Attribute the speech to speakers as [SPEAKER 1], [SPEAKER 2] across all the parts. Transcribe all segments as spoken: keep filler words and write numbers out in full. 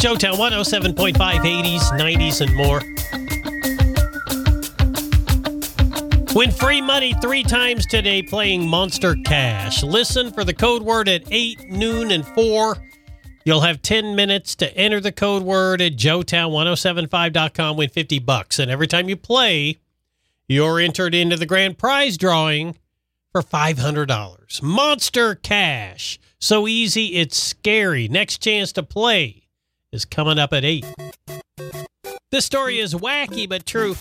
[SPEAKER 1] Joetown one oh seven point five, eighties, nineties, and more. Win free money three times today playing Monster Cash. Listen for the code word at eight, noon, and four. You'll have ten minutes to enter the code word at joetown ten seventy-five dot com. Win fifty bucks. And every time you play, you're entered into the grand prize drawing for five hundred dollars. Monster Cash. So easy, it's scary. Next chance to play is coming up at eight. This story is wacky but true.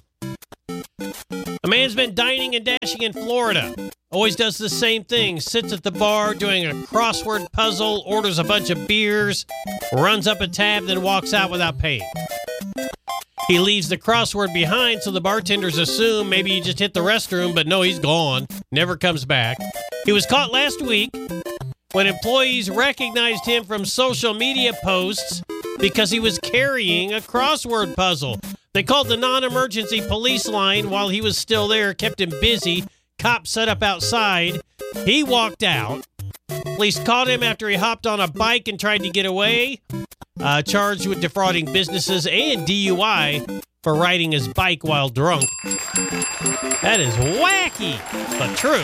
[SPEAKER 1] A man's been dining and dashing in Florida. Always does the same thing. Sits at the bar doing a crossword puzzle, orders a bunch of beers, runs up a tab, then walks out without paying. He leaves the crossword behind, so the bartenders assume maybe he just hit the restroom, but no, he's gone. Never comes back. He was caught last week when employees recognized him from social media posts because he was carrying a crossword puzzle. They called the non-emergency police line while he was still there, kept him busy. Cops set up outside. He walked out. Police caught him after he hopped on a bike and tried to get away. Uh, charged with defrauding businesses and D U I for riding his bike while drunk. That is wacky, but true.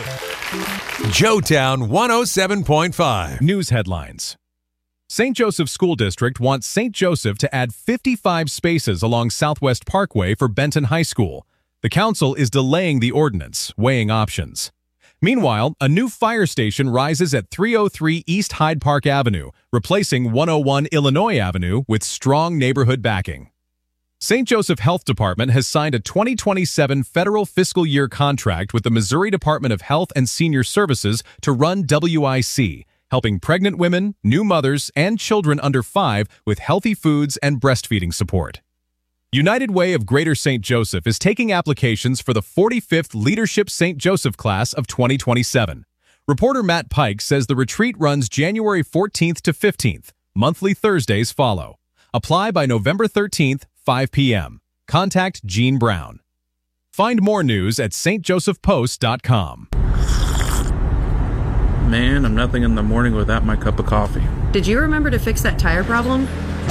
[SPEAKER 2] Joetown one oh seven point five.
[SPEAKER 3] News headlines. Saint Joseph School District wants Saint Joseph to add fifty-five spaces along Southwest Parkway for Benton High School. The council is delaying the ordinance, weighing options. Meanwhile, a new fire station rises at three oh three East Hyde Park Avenue, replacing one oh one Illinois Avenue with strong neighborhood backing. Saint Joseph Health Department has signed a twenty twenty-seven federal fiscal year contract with the Missouri Department of Health and Senior Services to run W I C, helping pregnant women, new mothers, and children under five with healthy foods and breastfeeding support. United Way of Greater Saint Joseph is taking applications for the forty-fifth Leadership Saint Joseph class of twenty twenty-seven. Reporter Matt Pike says the retreat runs January fourteenth to fifteenth. Monthly Thursdays follow. Apply by November thirteenth, five p.m. Contact Gene Brown. Find more news at s t joseph post dot com.
[SPEAKER 4] Man, I'm nothing in the morning without my cup of coffee.
[SPEAKER 5] Did you remember to fix that tire problem?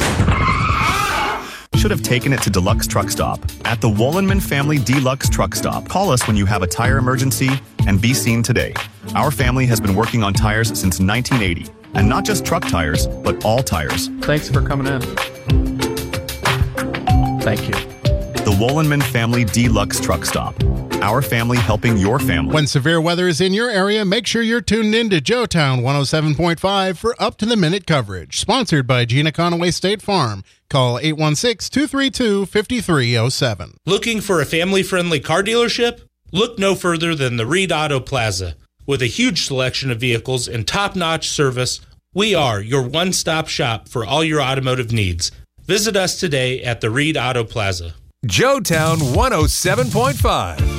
[SPEAKER 6] Should have taken it to Deluxe Truck Stop. At the Wollenman Family Deluxe Truck Stop, call us when you have a tire emergency and be seen today. Our family has been working on tires since nineteen eighty. And not just truck tires, but all tires.
[SPEAKER 4] Thanks for coming in. Thank you.
[SPEAKER 6] The Wollenman Family Deluxe Truck Stop. Our family helping your family.
[SPEAKER 7] When severe weather is in your area, make sure you're tuned in to Joetown one oh seven point five for up-to-the-minute coverage. Sponsored by Gina Conaway State Farm. Call eight one six, two three two, five three zero seven.
[SPEAKER 8] Looking for a family-friendly car dealership? Look no further than the Reed Auto Plaza. With a huge selection of vehicles and top-notch service, we are your one-stop shop for all your automotive needs. Visit us today at the Reed Auto Plaza.
[SPEAKER 2] Joetown one oh seven point five.